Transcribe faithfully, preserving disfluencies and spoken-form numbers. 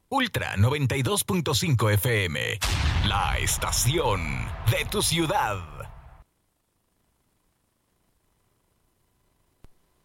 Ultra noventa y dos punto cinco F M, la estación de tu ciudad.